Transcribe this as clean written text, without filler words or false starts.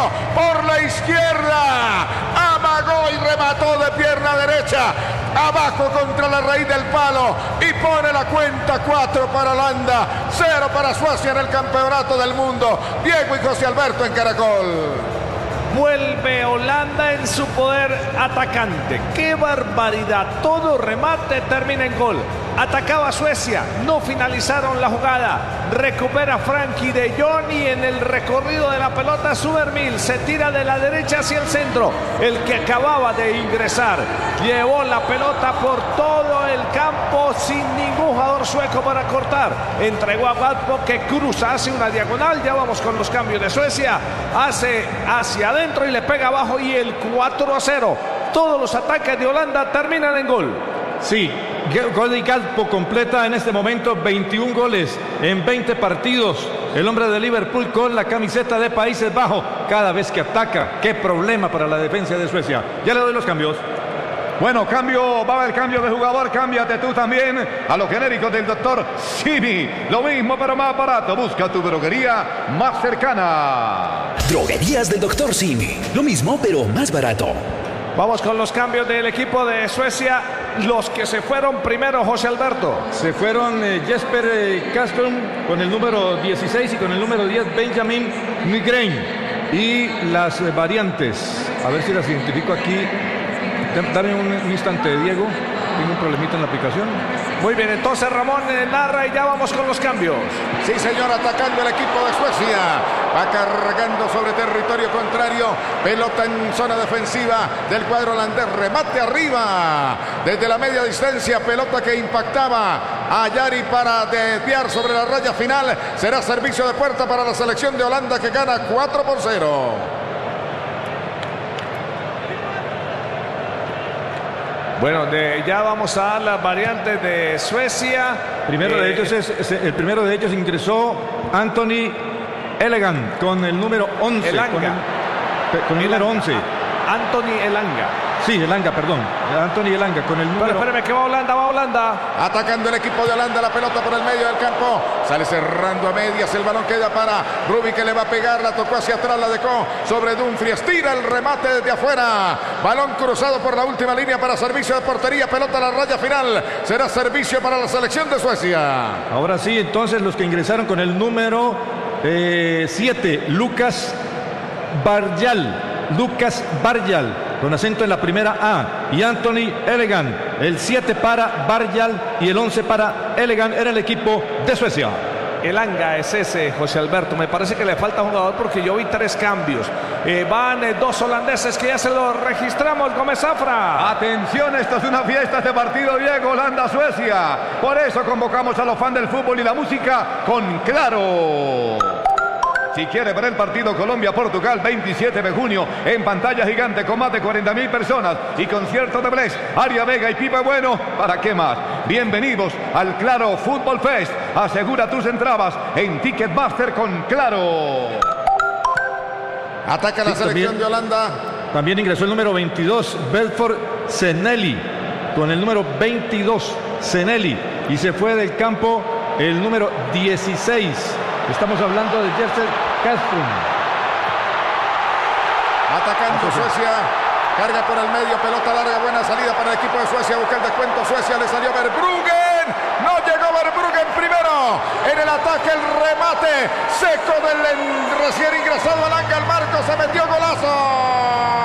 por la izquierda. Amagó y remató de pierna derecha. Abajo contra la raíz del palo. Y pone la cuenta 4 para Holanda. 0 para Suecia en el campeonato del mundo. Diego y José Alberto en Caracol. Vuelve Holanda en su poder atacante. ¡Qué barbaridad! Todo remate termina en gol. Atacaba Suecia, no finalizaron la jugada. Recupera Frankie de Jong y en el recorrido de la pelota Subermil se tira de la derecha hacia el centro. El que acababa de ingresar llevó la pelota por todo el campo sin ningún jugador sueco para cortar. Entregó a Gatbo que cruza, hace una diagonal. Ya vamos con los cambios de Suecia. Hace hacia adentro y le pega abajo y el 4-0. Todos los ataques de Holanda terminan en gol. Sí, Cody Gakpo completa en este momento 21 goles en 20 partidos. El hombre de Liverpool con la camiseta de Países Bajos. Cada vez que ataca, qué problema para la defensa de Suecia. Ya le doy los cambios. Bueno, va a haber cambio de jugador. Cámbiate tú también a los genéricos del doctor Simi. Lo mismo pero más barato. Busca tu droguería más cercana. Droguerías del doctor Simi. Lo mismo pero más barato. Vamos con los cambios del equipo de Suecia. Los que se fueron primero, José Alberto. Se fueron Jesper Karlström con el número 16 y con el número 10 Benjamin Nygren. Y las variantes, a ver si las identifico aquí. Dame un instante, Diego. Tengo un problemita en la aplicación. Muy bien, entonces Ramón narra y ya vamos con los cambios. Sí, señor, atacando el equipo de Suecia. Va cargando sobre territorio contrario. Pelota en zona defensiva del cuadro holandés. Remate arriba. Desde la media distancia. Pelota que impactaba a Yari para desviar sobre la raya final. Será servicio de puerta para la selección de Holanda que gana 4-0. Bueno, ya vamos a dar las variantes de Suecia. El primero de ellos ingresó Anthony Elegant con el número 11. Con el número 11. Anthony Elanga. Sí, Elanga, perdón. Anthony Elanga con el número... Pero espérame que va Holanda. Atacando el equipo de Holanda, la pelota por el medio del campo. Sale cerrando a medias, el balón queda para Rubi que le va a pegar, la tocó hacia atrás, la dejó sobre Dumfries. Tira el remate desde afuera. Balón cruzado por la última línea para servicio de portería. Pelota a la raya final. Será servicio para la selección de Suecia. Ahora sí, entonces los que ingresaron con el número 7, Lucas Barjal, con acento en la primera A, y Anthony Elegant, el 7 para Barjal y el 11 para Elegant, era el equipo de Suecia. Elanga es ese, José Alberto. Me parece que le falta un jugador porque yo vi 3 cambios. Van 2 holandeses que ya se los registramos. Gómez Zafra. Atención, esto es una fiesta, este partido, Diego. Holanda-Suecia. Por eso convocamos a los fans del fútbol y la música con Claro. Si quiere ver el partido Colombia-Portugal, 27 de junio, en pantalla gigante con más de 40.000 personas y concierto de Bless, Aria Vega y Pipe Bueno, ¿para qué más? Bienvenidos al Claro Fútbol Fest. Asegura tus entradas en Ticketmaster con Claro. Ataca la selección de Holanda. También ingresó el número 22, Belfort Seneli, con el número 22, Seneli, y se fue del campo el número 16. Estamos hablando de Jesper Karlström. Atacando Suecia. Carga por el medio. Pelota larga. Buena salida para el equipo de Suecia. Busca el descuento. Suecia le salió Verbruggen. No llegó Verbruggen primero. En el ataque el remate seco del recién ingresado Elanga al marco. Se metió golazo.